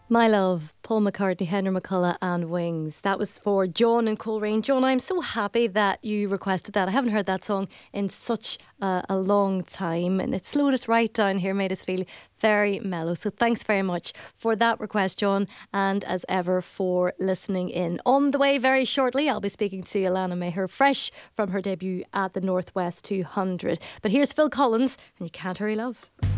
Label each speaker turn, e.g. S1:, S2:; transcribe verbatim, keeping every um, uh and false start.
S1: My Love, Paul McCartney, Henry McCullough and Wings. That was for John and Coleraine. John, I'm so happy that you requested that. I haven't heard that song in such uh, a long time, and it slowed us right down here, made us feel very mellow. So thanks very much for that request, John, and as ever for listening in. On the way very shortly, I'll be speaking to Alana Maher, fresh from her debut at the Northwest two hundred. But here's Phil Collins, and You Can't Hurry Love.